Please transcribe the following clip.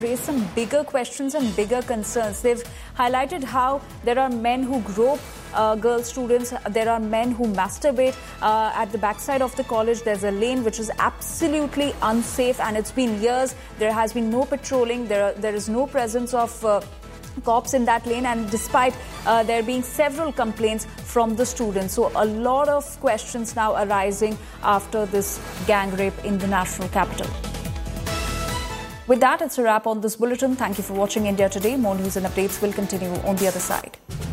raised some bigger questions and bigger concerns. They've highlighted how there are men who grope girl students, there are men who masturbate at the backside of the college. There's a lane which is absolutely unsafe, and it's been years. There has been no patrolling. There is no presence of cops in that lane, and despite there being several complaints from the students. So a lot of questions now arising after this gang rape in the national capital. With that, it's a wrap on this bulletin. Thank you for watching India Today. More news and updates will continue on the other side.